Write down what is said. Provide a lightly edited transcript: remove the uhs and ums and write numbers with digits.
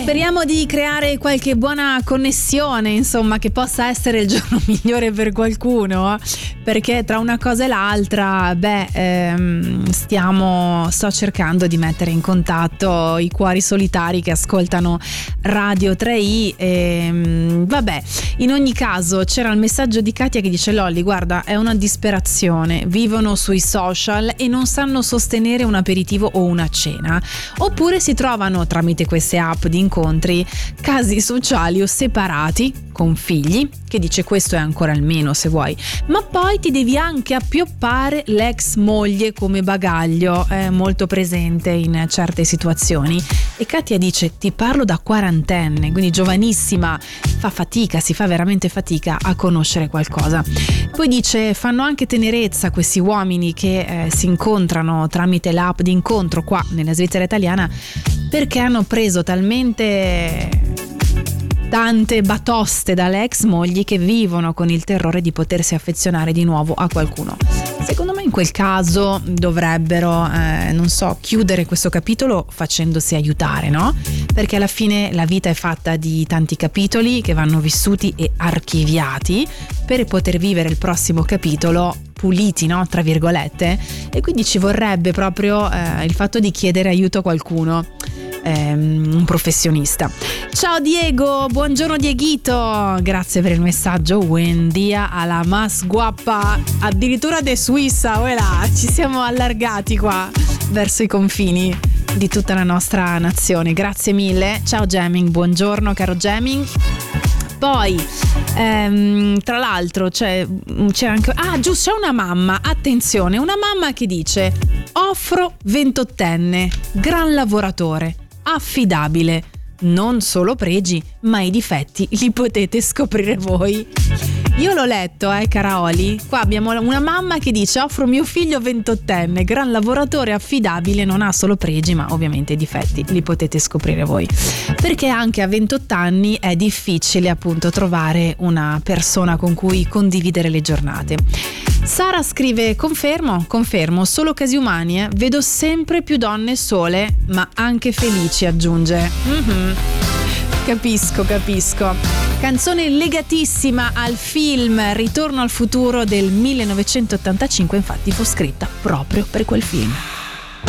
Speriamo di creare qualche buona connessione, insomma, che possa essere il giorno migliore per qualcuno, perché tra una cosa e l'altra, sto cercando di mettere in contatto i cuori solitari che ascoltano Radio 3i. In ogni caso c'era il messaggio di Katia che dice: Lolli, guarda, è una disperazione, vivono sui social e non sanno sostenere un aperitivo o una cena, oppure si trovano tramite queste app di incontri casi sociali o separati con figli, che dice questo è ancora il meno se vuoi, ma poi ti devi anche appioppare l'ex moglie come bagaglio, è molto presente in certe situazioni. E Katia dice: ti parlo da quarantenne, quindi giovanissima, si fa veramente fatica a conoscere qualcosa. Poi dice: fanno anche tenerezza questi uomini che si incontrano tramite l'app di incontro qua nella Svizzera italiana, perché hanno preso talmente tante batoste dalle ex mogli che vivono con il terrore di potersi affezionare di nuovo a qualcuno. Secondo me in quel caso dovrebbero, chiudere questo capitolo facendosi aiutare, no? Perché alla fine la vita è fatta di tanti capitoli che vanno vissuti e archiviati per poter vivere il prossimo capitolo puliti, no? Tra virgolette. E quindi ci vorrebbe proprio il fatto di chiedere aiuto a qualcuno. Un professionista. Ciao Diego, buongiorno Dieguito, grazie per il messaggio. Buen dia a la más guapa, addirittura de Suissa, voilà, ci siamo allargati qua verso i confini di tutta la nostra nazione, grazie mille. Ciao Geming, buongiorno caro Geming. Poi tra l'altro c'è anche c'è una mamma, attenzione, una mamma che dice: offro 28enne, gran lavoratore, affidabile, non solo pregi ma i difetti li potete scoprire voi. Io l'ho letto, Caraoli. Qua abbiamo una mamma che dice: offro mio figlio 28enne, gran lavoratore, affidabile, non ha solo pregi ma ovviamente i difetti li potete scoprire voi, perché anche a 28 anni è difficile appunto trovare una persona con cui condividere le giornate. Sara scrive: confermo, solo casi umani, vedo sempre più donne sole ma anche felici, aggiunge. Capisco. Canzone legatissima al film Ritorno al futuro del 1985, infatti fu scritta proprio per quel film.